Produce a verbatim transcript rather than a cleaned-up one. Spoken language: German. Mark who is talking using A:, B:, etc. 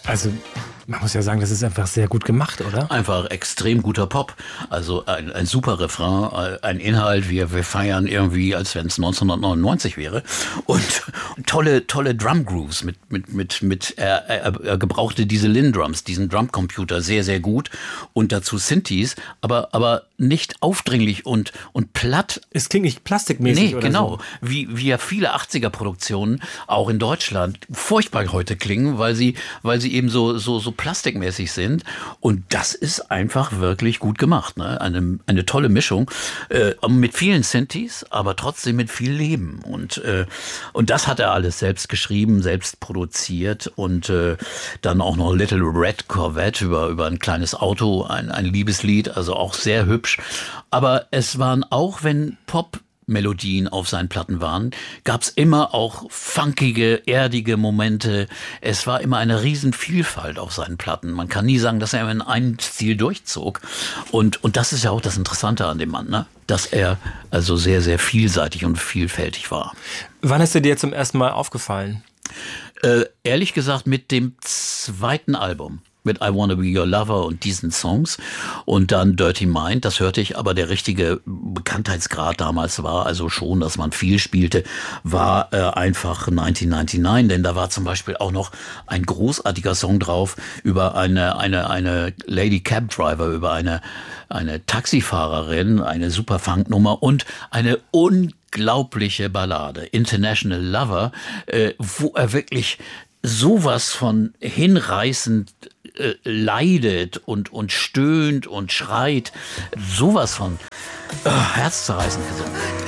A: Also man muss ja sagen, das ist einfach sehr gut gemacht, oder?
B: Einfach extrem guter Pop. Also ein, ein super Refrain, ein Inhalt, wir, wir feiern irgendwie, als wenn es neunzehnhundertneunundneunzig wäre. Und tolle, tolle Drum-Grooves mit, mit, mit, mit er, er, er gebrauchte diese Lin-Drums, diesen Drumcomputer sehr, sehr gut. Und dazu Synthes, aber, aber nicht aufdringlich und, und platt.
A: Es klingt nicht plastikmäßig
B: nee,
A: oder
B: genau.
A: so.
B: Wie, wie ja viele achtziger-Produktionen auch in Deutschland furchtbar heute klingen, weil sie, weil sie eben so, so, so plastikmäßig sind. Und das ist einfach wirklich gut gemacht. Ne? Eine, eine tolle Mischung äh, mit vielen Synthes, aber trotzdem mit viel Leben. Und, äh, und das hat er alles selbst geschrieben, selbst produziert. Und äh, dann auch noch Little Red Corvette über, über ein kleines Auto, ein, ein Liebeslied, also auch sehr hübsch. Aber es waren auch, wenn Pop Melodien auf seinen Platten waren, gab's immer auch funkige, erdige Momente. Es war immer eine riesen Vielfalt auf seinen Platten. Man kann nie sagen, dass er in einen Stil durchzog. Und, und das ist ja auch das Interessante an dem Mann, ne? Dass er also sehr, sehr vielseitig und vielfältig war.
A: Wann ist er dir zum ersten Mal aufgefallen?
B: Äh, ehrlich gesagt mit dem zweiten Album. Mit I Wanna Be Your Lover und diesen Songs und dann Dirty Mind, das hörte ich, aber der richtige Bekanntheitsgrad damals war also schon, dass man viel spielte, war äh, einfach neunzehnhundertneunundneunzig, denn da war zum Beispiel auch noch ein großartiger Song drauf über eine eine eine Lady Cab Driver, über eine eine Taxifahrerin, eine super Funknummer und eine unglaubliche Ballade, International Lover, äh, wo er wirklich sowas von hinreißend äh, leidet und, und stöhnt und schreit. Sowas von äh, herzzerreißend gesungen.